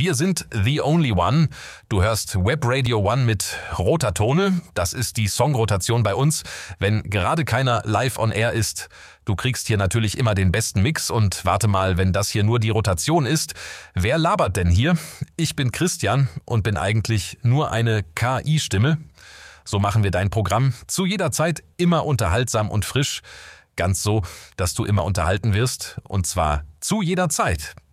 Wir sind The Only One. Du hörst Web Radio One mit roter Tone. Das ist die Songrotation bei uns, wenn gerade keiner live on air ist. Du kriegst hier natürlich immer den besten Mix und warte mal, wenn das hier nur die Rotation ist. Wer labert denn hier? Ich bin Christian und bin eigentlich nur eine KI-Stimme. So machen wir dein Programm zu jeder Zeit immer unterhaltsam und frisch. Ganz so, dass du immer unterhalten wirst und zwar zu jeder Zeit.